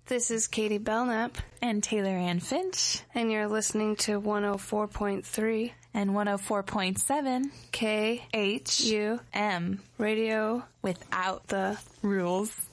This is Katie Belknap. And Taylor Ann Finch. And you're listening to 104.3 and 104.7 KHUM Radio without the rules.